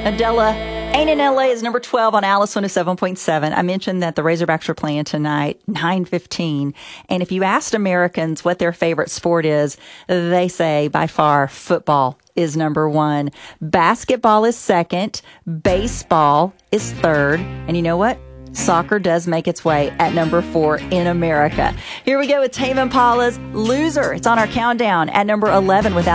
Adela, Ain't in LA is number 12 on Alice 107.7. I mentioned that the Razorbacks are playing tonight, 9:15. And if you asked Americans what their favorite sport is, they say by far football is number one. Basketball is second. Baseball is third. And you know what? Soccer does make its way at number 4 in America. Here we go with Tame Impala's Loser. It's on our countdown at number 11 with